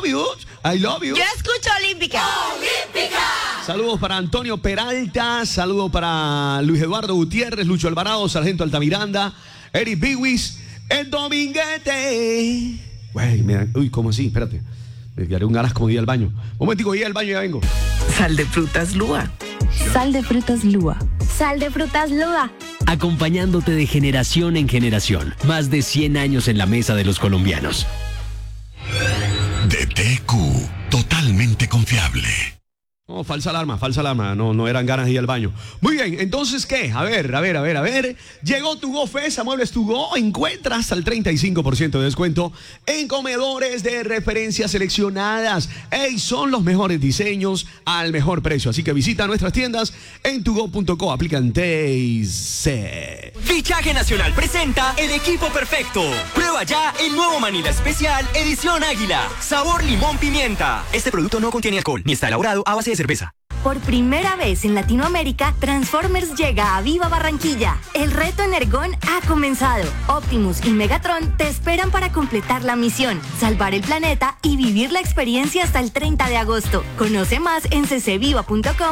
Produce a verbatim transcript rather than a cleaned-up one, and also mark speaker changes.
Speaker 1: love you. I love you.
Speaker 2: Yo escucho Olímpica.
Speaker 3: Olímpica.
Speaker 1: Saludos para Antonio Peralta. Saludos para Luis Eduardo Gutiérrez, Lucho Alvarado, Sargento Altamiranda, Eric Biwis, el Dominguete. Güey, mira, uy, ¿cómo así? Espérate. Me quedaré un ganas como ir al baño. Un momentico, voy al baño y ya vengo.
Speaker 4: Sal de frutas Lua.
Speaker 5: Sal de frutas Lua.
Speaker 6: Sal de frutas Lua.
Speaker 7: Acompañándote de generación en generación. Más de cien años en la mesa de los colombianos.
Speaker 8: D T Q, totalmente confiable.
Speaker 1: No, falsa alarma, falsa alarma. No, no eran ganas de ir al baño. Muy bien, entonces, ¿qué? A ver, a ver, a ver, a ver. Llegó Tu Go Fest a Muebles Tu Go. Encuentras hasta el treinta y cinco por ciento de descuento en comedores de referencias seleccionadas. ¡Ey! Son los mejores diseños al mejor precio. Así que visita nuestras tiendas en tugo punto co. Aplican T I C.
Speaker 9: Fichaje Nacional presenta el equipo perfecto. Prueba ya el nuevo Manila Especial Edición Águila. Sabor limón pimienta. Este producto no contiene alcohol ni está elaborado a base de cerveza.
Speaker 6: Por primera vez en Latinoamérica, Transformers llega a Viva Barranquilla. El reto Energón ha comenzado. Optimus y Megatron te esperan para completar la misión, salvar el planeta y vivir la experiencia hasta el treinta de agosto. Conoce más en c c viva punto com